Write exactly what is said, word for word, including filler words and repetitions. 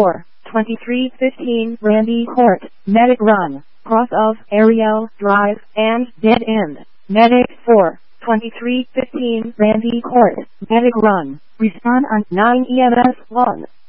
four, twenty-three fifteen Randy Court, Medic Run, cross of Ariel Drive, and dead end. Medic four, twenty-three fifteen Randy Court, Medic Run, respond on nine E M S one.